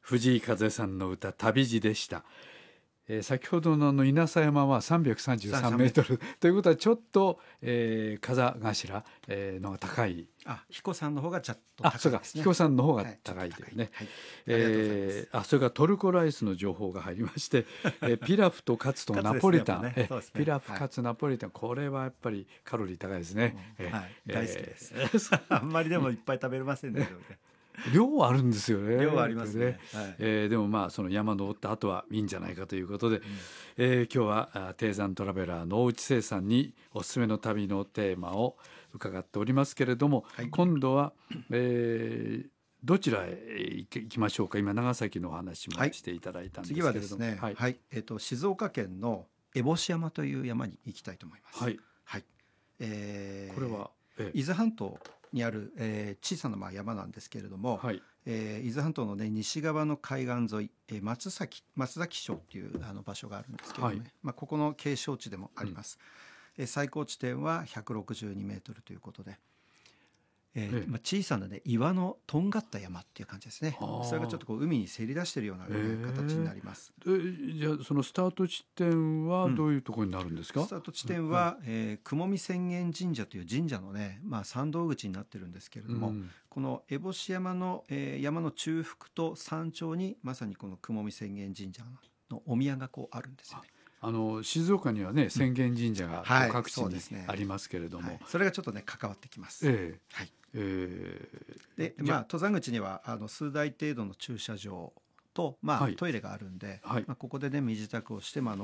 藤井風さんの歌旅路でした。先ほどの稲佐山は333メートルということはちょっと、風頭、のが高い。 彦山の方がちょっと高いですね。 そうか、彦山の方が高いというね。それからトルコライスの情報が入りまして、ピラフとカツとナポリタン、ピラフカツナポリタン、これはやっぱりカロリー高いですね。 大好きです。あんまりでもいっぱい食べれませんね。 量はあるんですよね。 量はありますね。 でもその山登った後はいいんじゃないかということで、今日は低山トラベラーの大内聖さんにおすすめの旅のテーマを伺っておりますけれども、今度は、どちらへ行きましょうか。今長崎のお話もしていただいたんですけれども、 次はですね、静岡県の烏帽子山という山に行きたいと思います。 これは、 伊豆半島にある、小さな山なんですけれども、伊豆半島の、西側の海岸沿い、松崎町っていう場所があるんですけれども、ここの景勝地でもあります。最高地点は162メートルということで、小さな、岩のとんがった山っていう感じですね。それがちょっと海にせり出しているような形になります。 じゃあそのスタート地点はどういうところになるんですか？ スタート地点は、雲見浅間神社という神社の参道口になってるんですけれども、この烏帽子山の、山の中腹と山頂にまさにこの雲見浅間神社のお宮があるんですよね。 静岡にはね浅間神社が各地にありますけれども、 それがちょっと関わってきます。で登山口には数台程度の駐車場と、トイレがあるんで、ここで身支度をして、